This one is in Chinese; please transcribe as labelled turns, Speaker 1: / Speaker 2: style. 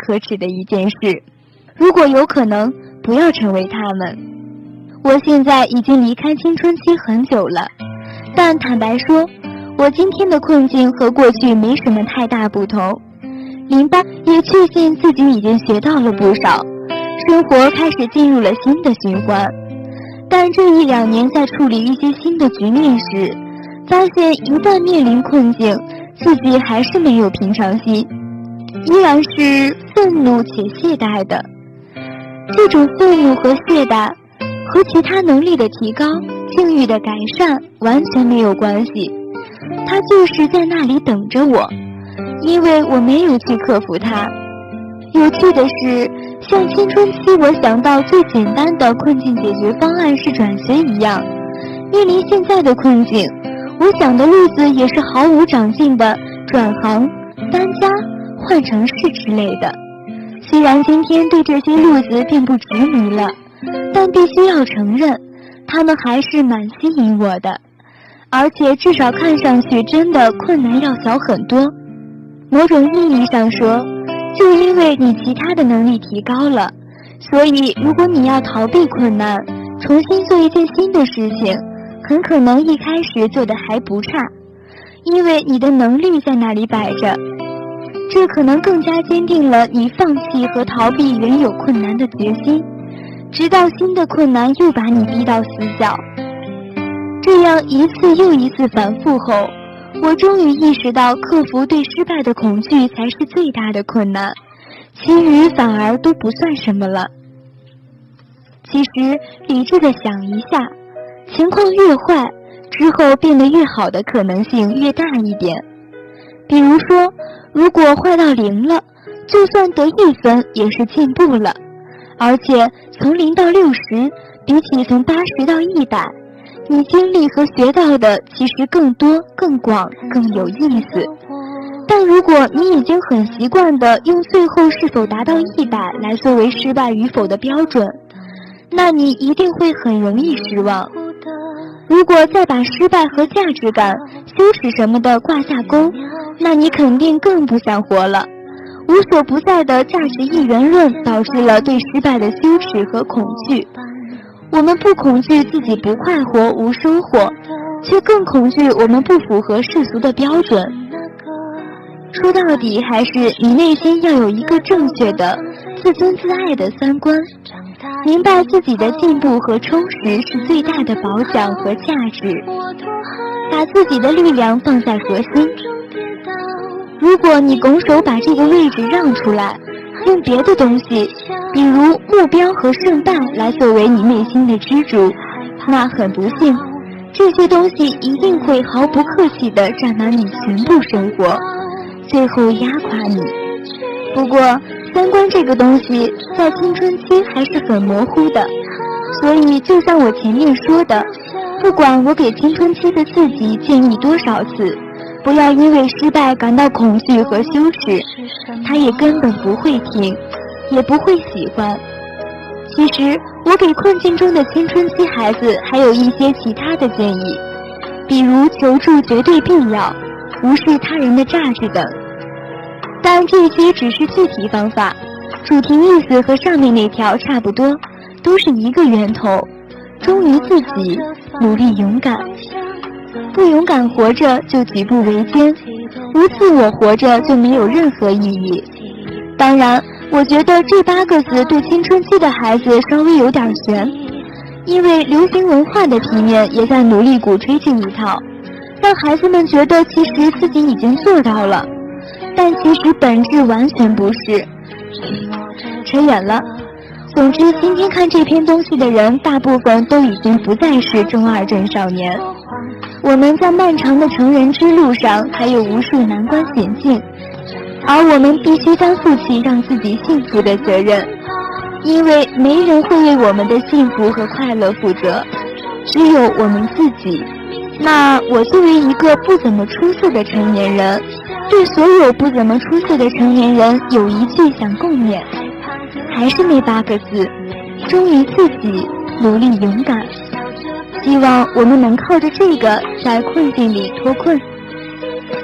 Speaker 1: 可耻的一件事。如果有可能，不要成为他们。我现在已经离开青春期很久了，但坦白说，我今天的困境和过去没什么太大不同。08也确信自己已经学到了不少，生活开始进入了新的循环。但这1、2年在处理一些新的局面时，发现一旦面临困境，自己还是没有平常心，依然是愤怒且懈怠的。这种愤怒和懈怠和其他能力的提高、境遇的改善完全没有关系，它就是在那里等着我，因为我没有去克服它。有趣的是，像青春期我想到最简单的困境解决方案是转学一样，面临现在的困境，我想的路子也是毫无长进的转行、搬家、换城市之类的。虽然今天对这些路子并不执迷了，但必须要承认，他们还是蛮吸引我的，而且至少看上去真的困难要小很多。某种意义上说，就因为你其他的能力提高了，所以如果你要逃避困难，重新做一件新的事情，很可能一开始做得还不差，因为你的能力在那里摆着。这可能更加坚定了你放弃和逃避原有困难的决心，直到新的困难又把你逼到死角。这样一次又一次反复后，我终于意识到克服对失败的恐惧才是最大的困难，其余反而都不算什么了。其实理智地想一下，情况越坏，之后变得越好的可能性越大一点。比如说，如果坏到0了，就算得1分也是进步了，而且从0到60，比起从80到100，你经历和学到的其实更多、更广、更有意思。但如果你已经很习惯地用最后是否达到100来作为失败与否的标准，那你一定会很容易失望。如果再把失败和价值感、羞耻什么的挂下钩，那你肯定更不想活了。无所不在的价值一元论导致了对失败的羞耻和恐惧。我们不恐惧自己不快活、无收获，却更恐惧我们不符合世俗的标准。说到底，还是你内心要有一个正确的、自尊自爱的3观，明白自己的进步和充实是最大的褒奖和价值，把自己的力量放在核心。如果你拱手把这个位置让出来，用别的东西，比如目标和胜败来作为你内心的支柱，那很不幸，这些东西一定会毫不客气地占满你全部生活，最后压垮你。不过3观这个东西在青春期还是很模糊的，所以就像我前面说的，不管我给青春期的自己建议多少次，不要因为失败感到恐惧和羞耻，他也根本不会听，也不会喜欢。其实我给困境中的青春期孩子还有一些其他的建议，比如求助绝对必要，无视他人的价值等。但这些只是具体方法，主题意思和上面那条差不多，都是一个源头，忠于自己，努力勇敢。不勇敢活着就举步维艰，无自我活着就没有任何意义。当然，我觉得这8个字对青春期的孩子稍微有点悬，因为流行文化的皮面也在努力鼓吹这一套，让孩子们觉得其实自己已经做到了，但其实本质完全不是。扯远了。总之，今天看这篇东西的人大部分都已经不再是中二症少年。我们在漫长的成人之路上还有无数难关险境，而我们必须担负起让自己幸福的责任，因为没人会为我们的幸福和快乐负责，只有我们自己。那我作为一个不怎么出色的成年人，对所有不怎么出色的成年人有一句想共勉，还是那8个字：忠于自己，努力勇敢。希望我们能靠着这个在困境里脱困。